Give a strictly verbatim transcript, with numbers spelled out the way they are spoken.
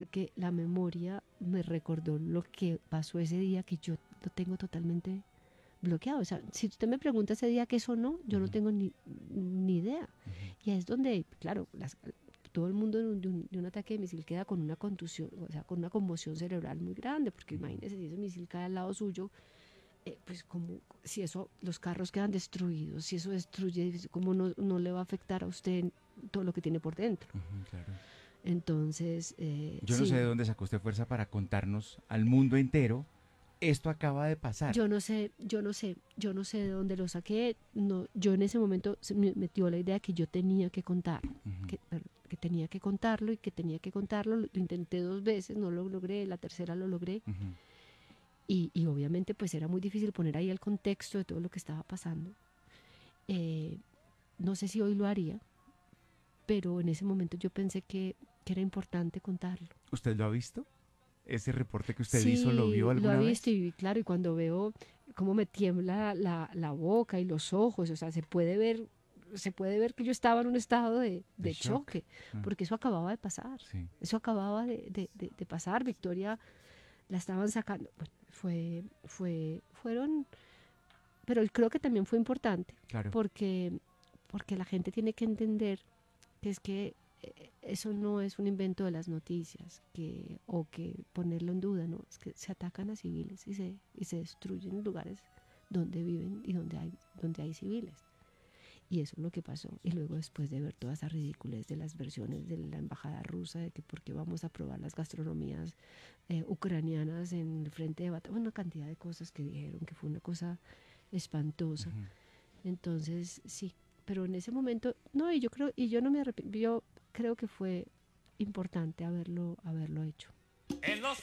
porque la memoria me recordó lo que pasó ese día, que yo lo tengo totalmente bloqueado. O sea, si usted me pregunta ese día qué sonó, yo no Ujú, tengo ni, ni idea. ujú. Y es donde, claro, las, todo el mundo de un, de, un, de un ataque de misil queda con una contusión, o sea, con una conmoción cerebral muy grande, porque imagínese si ese misil cae al lado suyo, eh, pues como si eso, los carros quedan destruidos, si eso destruye, ¿cómo no, no le va a afectar a usted todo lo que tiene por dentro? Ujú, claro. Entonces, eh, Yo no sé de sí, dónde sacó usted fuerza para contarnos al mundo entero, esto acaba de pasar. yo no sé, yo no sé, yo no sé de dónde lo saqué. No, yo en ese momento se me metió la idea que yo tenía que contarlo, Ujú, que, que tenía que contarlo y que tenía que contarlo. Lo intenté dos veces, no lo logré, la tercera lo logré. ujú. Y, y obviamente pues era muy difícil poner ahí el contexto de todo lo que estaba pasando. Eh, no sé si hoy lo haría, pero en ese momento yo pensé que, que era importante contarlo. ¿Usted lo ha visto? ¿Ese reporte que usted hizo lo vio Sí, lo he alguna visto vez? y claro, y cuando veo cómo me tiembla la, la boca y los ojos, o sea, se puede ver, se puede ver que yo estaba en un estado de, De de shock. choque, Ah, porque eso acababa de pasar, sí. eso acababa de, de, de, de pasar. Victoria la estaban sacando, bueno, fue, fue, fueron, pero creo que también fue importante, Claro. porque, porque la gente tiene que entender que es que eh, eso no es un invento de las noticias, que, o que ponerlo en duda, no, es que se atacan a civiles y se, y se destruyen lugares donde viven y donde hay, donde hay civiles. Y eso es lo que pasó. Y luego después de ver todas esas ridiculez de las versiones de la embajada rusa, de que por qué vamos a probar las gastronomías eh, ucranianas en el frente de batalla, una cantidad de cosas que dijeron que fue una cosa espantosa. Ujú. Entonces, sí, pero en ese momento, no, y yo creo, y yo no me arrepiento, yo creo que fue importante haberlo, haberlo hecho.